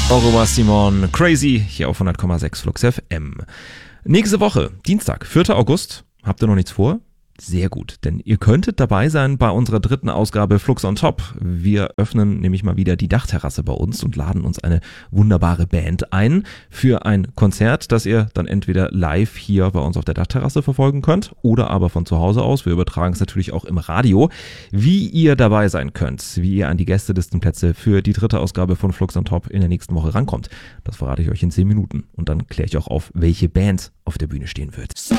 Aurora Simon, Crazy, hier auf 100,6 Flux FM. Nächste Woche, Dienstag, 4. August. Habt ihr noch nichts vor? Sehr gut, denn ihr könntet dabei sein bei unserer 3. Ausgabe Flux on Top. Wir öffnen nämlich mal wieder die Dachterrasse bei uns und laden uns eine wunderbare Band ein für ein Konzert, das ihr dann entweder live hier bei uns auf der Dachterrasse verfolgen könnt oder aber von zu Hause aus. Wir übertragen es natürlich auch im Radio. Wie ihr dabei sein könnt, wie ihr an die Gästelistenplätze für die 3. Ausgabe von Flux on Top in der nächsten Woche rankommt, das verrate ich euch in 10 Minuten. Und dann kläre ich auch auf, welche Band auf der Bühne stehen wird.